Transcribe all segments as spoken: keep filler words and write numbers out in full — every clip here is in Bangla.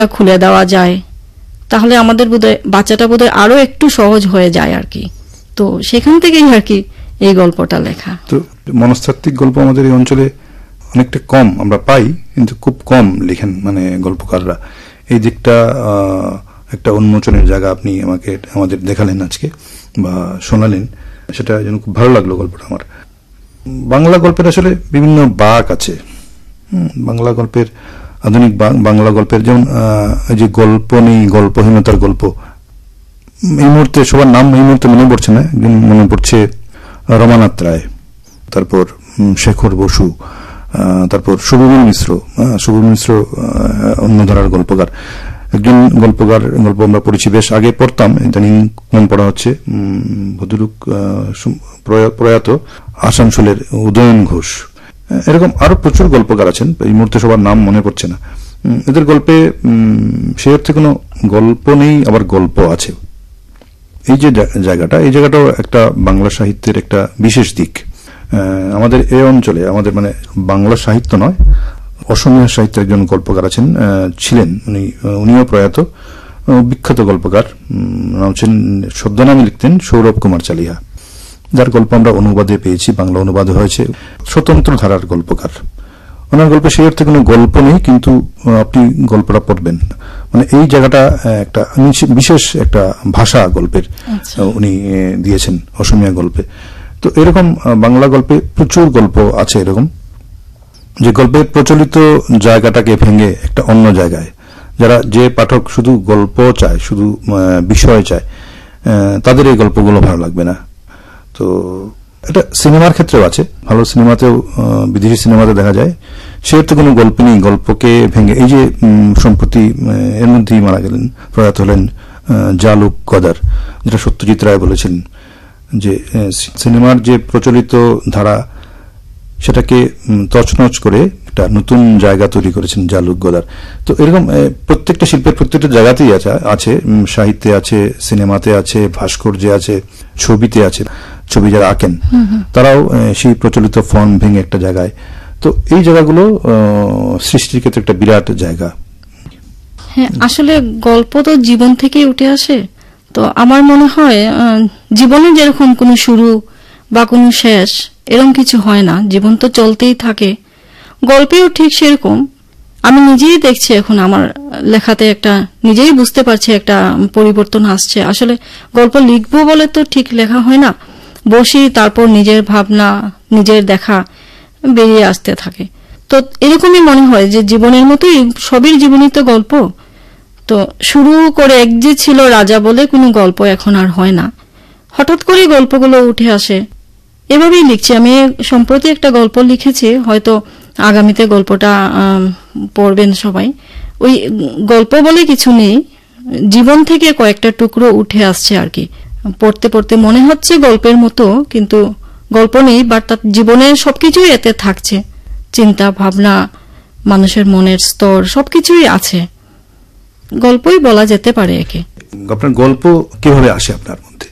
খুলে দেওয়া যায়, তাহলে আমাদের বোধহয় বাচ্চাটা বোধহয় আরো একটু সহজ হয়ে যায় আর কি। তো সেখান থেকেই আর কি এই গল্পটা লেখা। তো মনস্তাত্ত্বিক গল্প আমাদের এই অঞ্চলে অনেকটা কম আমরা পাই, কিন্তু খুব কম লেখেন মানে গল্পকাররা। এই দিকটা একটা উন্মোচনের জায়গা আপনি আমাকে আমাদের দেখালেন আজকে বা শোনালেন, সেটা যেন খুব ভালো লাগলো গল্পটা আমার। বাংলা গল্পের আসলে বিভিন্ন বাঁক আছে। বাংলা গল্পের আধুনিক বাংলা গল্পের যেমন যে গল্প নেই, গল্পহীনতার গল্প, এই মুহূর্তে সবার নাম এই মুহূর্তে মনে পড়ছে না, একজন মনে পড়ছে রমানাথ রায়, তারপর শেখর বসু, তারপর শুভমন মিশ্র। শুভমন মিশ্র অন্য ধারার গল্পকার, একজন গল্পকার গল্প আমরা পড়েছি, বেশ আগে পড়তাম, ইদানিং কম পড়া হচ্ছে। ভদ্রলোক প্রয়াত আসানসোলের উদয়ন ঘোষ। এরকম আরো প্রচুর গল্পকার আছেন, এই মুহূর্তে সবার নাম মনে পড়ছে না। এদের গল্পে সে অর্থে কোনো গল্প নেই, আবার গল্প আছে। এই যে জায়গাটা, এই জায়গাটাও একটা বাংলা সাহিত্যের একটা বিশেষ দিক। আমাদের এই অঞ্চলে, আমাদের মানে বাংলা সাহিত্য নয়, অসমীয়া সাহিত্যের একজন গল্পকার আছেন, ছিলেন উনি, উনিও প্রয়াত, বিখ্যাত গল্পকার, নাম হচ্ছেন, ছদ্মনামে লিখতেন সৌরভ কুমার চালিহা, যার গল্প আমরা অনুবাদে পেয়েছি, বাংলা অনুবাদে হয়েছে। স্বতন্ত্র ধারার গল্পকার। ওনার গল্পে সেই অর্থে কোনো গল্প নেই, কিন্তু আপনি গল্পটা পড়বেন, মানে এই জায়গাটা একটা বিশেষ একটা ভাষা গল্পের উনি দিয়েছেন অসমীয়া গল্পে। তো এরকম বাংলা গল্পে প্রচুর গল্প আছে এরকম, যে গল্পের প্রচলিত জায়গাটাকে ভেঙে একটা অন্য জায়গায়, যারা যে পাঠক শুধু গল্প চায়, শুধু বিষয় চায়, তাদের এই গল্পগুলো ভালো লাগবে না। তো এটা সিনেমার ক্ষেত্রেও আছে, ভালো সিনেমাতেও, বিদেশি সিনেমাতে দেখা যায় সে তো কোনো গল্প নেই, গল্পকে ভেঙে। এই যে সম্প্রতি এর মধ্যেই মারা গেলেন, প্রয়াত হলেন জালুক গদার, যেটা সত্যজিৎ রায় বলেছিলেন যে সিনেমার যে প্রচলিত ধারা সেটাকে তছনছ করে একটা নতুন জায়গা তৈরি করেছেন জালুক গদার। তো এরকম প্রত্যেকটা শিল্পের প্রত্যেকটা জায়গাতেই আছে, সাহিত্যে আছে, সিনেমাতে আছে, ভাস্কর্যে আছে, ছবিতে আছে। ছবি যারা আঁকেন তারাও সেই প্রচলিত ফর্ম ভেঙে একটা জায়গায়। তো এই জায়গাগুলো সৃষ্টির ক্ষেত্রে একটা বিরাট জায়গা। হ্যাঁ, আসলে গল্প তো জীবন থেকেই উঠে আসে। তো আমার মনে হয় জীবনে যেরকম কোনো শুরু বা কোনো শেষ এরকম কিছু হয় না, জীবন তো চলতেই থাকে। গল্পেও ঠিক সেরকম। আমি নিজেই দেখছি এখন আমার লেখাতে একটা, নিজেই বুঝতে পারছি একটা পরিবর্তন আসছে। আসলে গল্প লিখবো বলে তো ঠিক লেখা হয় না, বসি, তারপর নিজের ভাবনা, নিজের দেখা বেরিয়ে আসতে থাকে। তো এরকমই মনে হয় যে জীবনের মতোই সবই জীবনই তো গল্প। তো শুরু করে এক যে ছিল রাজা বলে কোনো গল্প এখন আর হয় না, হঠাৎ করে গল্পগুলো উঠে আসে। এভাবেই লিখছি। আমি সম্প্রতি একটা গল্প লিখেছি, হয়তো আগামীতে গল্পটা পড়বেন সবাই। ওই গল্প বলে কিছু নেই, জীবন থেকে কয়েকটা টুকরো উঠে আসছে আর কি। পড়তে পড়তে মনে হচ্ছে গল্পের মতো, কিন্তু গল্প নেই, বাট তার জীবনের সবকিছুই এতে থাকছে। চিন্তা ভাবনা, মানুষের মনের স্তর সবকিছুই আছে, গল্পই বলা যেতে পারে একে। আপনার গল্প কিভাবে আসে আপনার মধ্যে?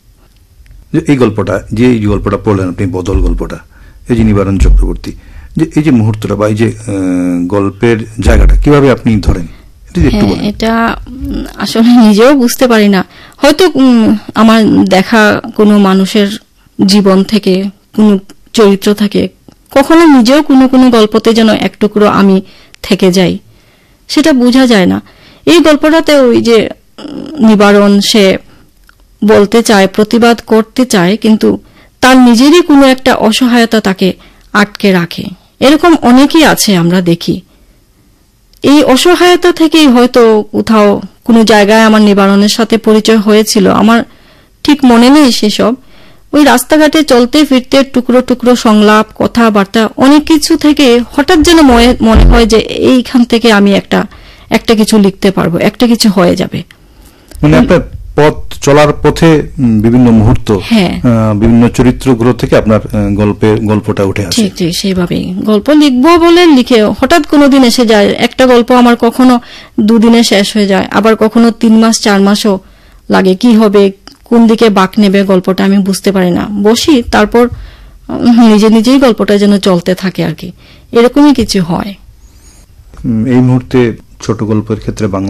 এই গল্পটা, যে এই গল্পটা পড়লেন আপনি, বদল গল্পটা, এই যে নিবারণ চক্রবর্তী, যে এই যে মুহূর্তটা বা এই যে গল্পের জায়গাটা কিভাবে আপনি ধরেন, এটা আসলে নিজেও বুঝতে পারি না। হয়তো আমার দেখা কোনো মানুষের জীবন থেকে, কোনো চরিত্র থেকে, কখনো নিজেও কোনো কোনো গল্পতে যেন এক টুকরো আমি থেকে যাই, সেটা বোঝা যায় না। এই গল্পটাতে ওই যে নিবারণ, সে বলতে চায়, প্রতিবাদ করতে চায়, কিন্তু তার নিজেরই কোনো একটা অসহায়তা তাকে আটকে রাখে। এরকম অনেকেই আছে, আমরা দেখি। এই অসহায়তা থেকেই হয়তো কোথাও কোনো জায়গায় আমার নিবারণের সাথে পরিচয় হয়েছিল, আমার ঠিক মনে নেই সেসব। ওই রাস্তাঘাটে চলতে ফিরতে টুকরো টুকরো সংলাপ, কথাবার্তা, অনেক কিছু থেকে হঠাৎ যেন মনে হয় যে এইখান থেকে আমি একটা একটা কিছু লিখতে পারবো, একটা কিছু হয়ে যাবে। মানে আপনার পথ চলার পথে বিভিন্ন মুহূর্ত, বিভিন্ন চরিত্রগুলো থেকে আপনার গল্পের গল্পটা উঠে আসে। ঠিক ঠিক সেইভাবেই গল্প লিখবো বলে লিখে হঠাৎ কোনোদিন এসে যায়। একটা গল্প আমার কখনো দুদিনে শেষ হয়ে যায়, আবার কখনো তিন মাস চার মাসও লাগে। কি হবে, কোন দিকে বাঁক নেবে গল্পটা আমি বুঝতে পারি না। বসি, তারপর নিজে নিজেই গল্পটা যেন চলতে থাকে আর কি, এরকমই কিছু হয়। এই মুহূর্তে ছোট গল্পের ক্ষেত্রে বাংলা